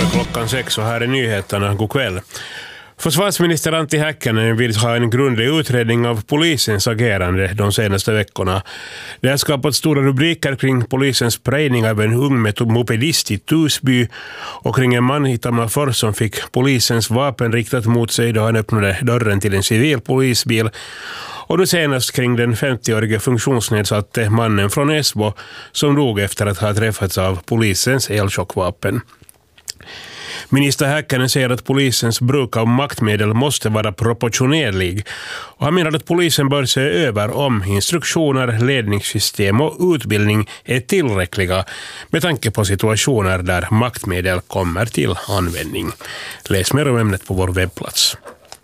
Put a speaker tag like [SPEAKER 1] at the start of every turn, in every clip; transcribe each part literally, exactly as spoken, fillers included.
[SPEAKER 1] klockan sex och här är nyheterna. God kväll. Försvarsminister Antti Häkkänen vill ha en grundlig utredning av polisens agerande de senaste veckorna. Det har skapat stora rubriker kring polisens sprängning av en ung mopedist i Tusby och kring en man i Tammerfors som fick polisens vapen riktat mot sig då han öppnade dörren till en civil polisbil. Och då senast kring den femtioårige funktionsnedsatte mannen från Esbo som dog efter att ha träffats av polisens elchockvapen. Minister Häkkänen säger att polisens bruk av maktmedel måste vara proportionerlig. Och han menar att polisen bör se över om instruktioner, ledningssystem och utbildning är tillräckliga med tanke på situationer där maktmedel kommer till användning. Läs mer om ämnet på vår webbplats.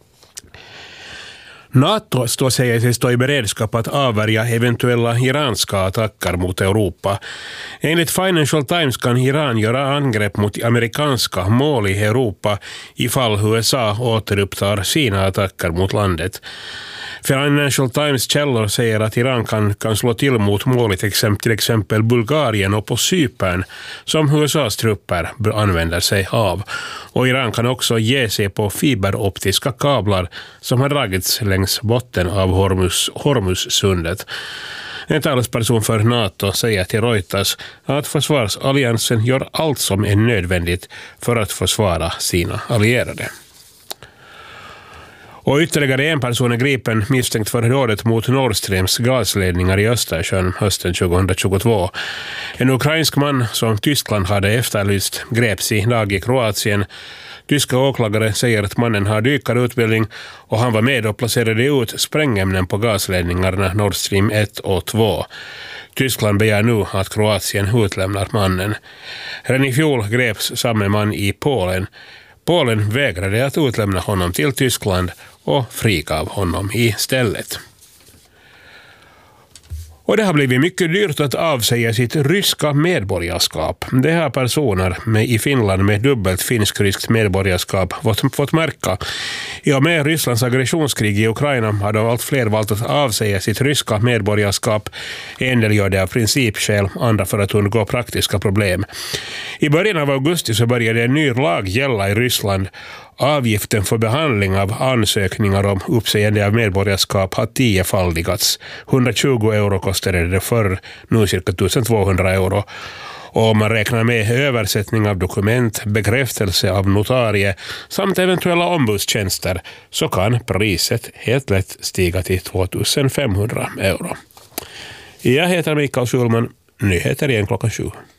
[SPEAKER 1] NATO står säger sig stå i beredskap att avvärja eventuella iranska attacker mot Europa. Enligt Financial Times kan Iran göra angrepp mot amerikanska mål i Europa ifall U S A återupptar sina attacker mot landet. Financial Times källor säger att Iran kan, kan slå till mot mål till exempel, till exempel Bulgarien och på Cypern som U S A:s trupper använder sig av. Och Iran kan också ge sig på fiberoptiska kablar som har dragits längs botten av Hormuz, Hormuzsundet. En talesperson för NATO säger till Reuters att försvarsalliansen gör allt som är nödvändigt för att försvara sina allierade. Och ytterligare en person är gripen misstänkt för dådet mot Nord Streams gasledningar i Östersjön hösten tjugohundratjugotvå. En ukrainsk man som Tyskland hade efterlyst greps i dag i Kroatien. Tyska åklagare säger att mannen har dykarutbildning och han var med och placerade ut sprängämnen på gasledningarna Nord Stream ett och två. Tyskland begär nu att Kroatien utlämnar mannen. Redan i fjol greps samma man i Polen. Polen vägrade att utlämna honom till Tyskland och frigav honom istället. Och det har blivit mycket dyrt att avsäga sitt ryska medborgarskap. Det har personer med i Finland med dubbelt finsk-ryskt medborgarskap fått, fått märka. I och med Rysslands aggressionskrig i Ukraina har då allt fler valt att avsäga sitt ryska medborgarskap. En del gör det av principskäl, andra för att undgå praktiska problem. I början av augusti så började en ny lag gälla i Ryssland. Avgiften för behandling av ansökningar om uppsägande av medborgarskap har tiofaldigats. hundratjugo euro kostade det förr, nu cirka twelve euro. Och om man räknar med översättning av dokument, bekräftelse av notarie samt eventuella ombudstjänster så kan priset helt lätt stiga till tvåtusen femhundra euro. Jag heter Mikael Schulman, nyheter igen klockan sju.